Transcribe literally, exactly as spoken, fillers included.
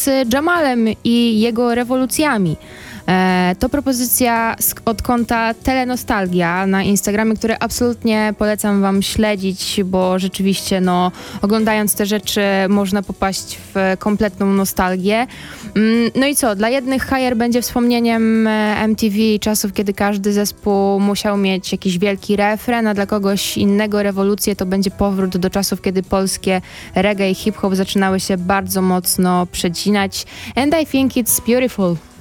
z Jamalem i jego rewolucjami. E, to propozycja z, od konta Telenostalgia na Instagramie, które absolutnie polecam wam śledzić, bo rzeczywiście no, oglądając te rzeczy można popaść w kompletną nostalgię. Mm, no i co, dla jednych Higher będzie wspomnieniem M T V i czasów, kiedy każdy zespół musiał mieć jakiś wielki refren, a dla kogoś innego rewolucje to będzie powrót do czasów, kiedy polskie reggae i hip-hop zaczynały się bardzo mocno przecinać. And I think it's beautiful.